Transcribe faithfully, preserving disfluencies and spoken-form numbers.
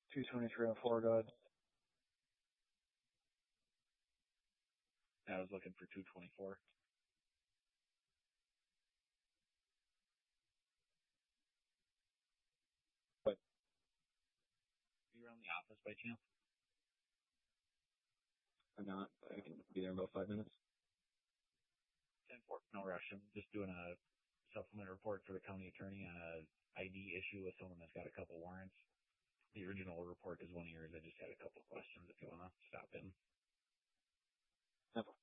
two twenty-three on four, go ahead. I was looking for two twenty-four. What? Are you around the office by chance? I'm not. I can be there in about five minutes. ten four. No rush. I'm just doing a supplemental report for the county attorney on a I D issue with someone that's got a couple warrants. The original report is one of yours. I just had a couple questions if you want to stop in. ten four.